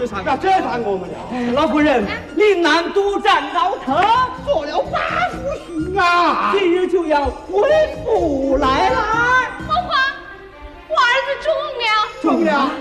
这啥？ 那这算我们了。 老夫人，岭南独占鳌头， 做了八府巡啊， 今日就要恢复来。 婆婆，我儿子中了。 中了。